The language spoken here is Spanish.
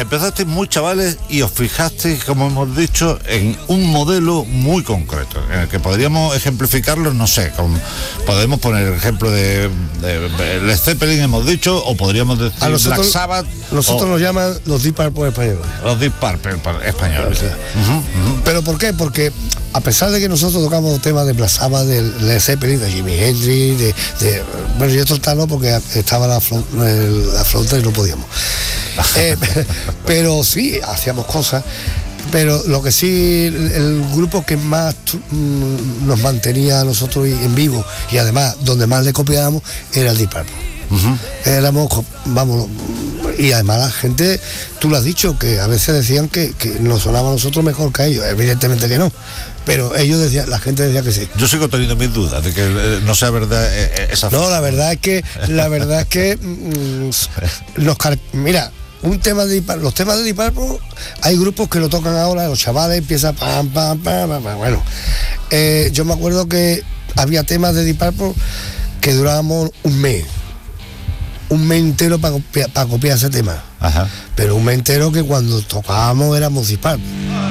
Empezasteis muy chavales y os fijasteis, como hemos dicho, en un modelo muy concreto, en el que podríamos ejemplificarlo, no sé, podemos poner el ejemplo de Led Zeppelin, hemos dicho, o podríamos decir Black Sabbath. Nosotros nos llaman los Deep Purple españoles. Los Deep Purple españoles. Sí. ¿Pero por qué? Porque a pesar de que nosotros tocamos temas de Black Sabbath, de Led Zeppelin, de Jimi Hendrix, bueno, yo total no, porque estaba la flauta y no podíamos. Pero sí, hacíamos cosas. Pero lo que sí, el grupo que más nos mantenía a nosotros en vivo, y además donde más le copiábamos, era el Deep Purple. Éramos, vamos, y además la gente, tú lo has dicho, que a veces decían que nos sonaba a nosotros mejor que a ellos. Evidentemente que no, pero ellos decían, la gente decía que sí. Yo sigo teniendo mis dudas de que no sea verdad esa frase. No, la verdad es que mira, los temas de Deep Purple, hay grupos que lo tocan ahora, los chavales empiezan pam, pam, pam, pam, pam. Bueno, yo me acuerdo que había temas de Deep Purple que durábamos un mes entero para copiar ese tema. Ajá. Pero un mes entero que cuando tocábamos éramos Deep Purple.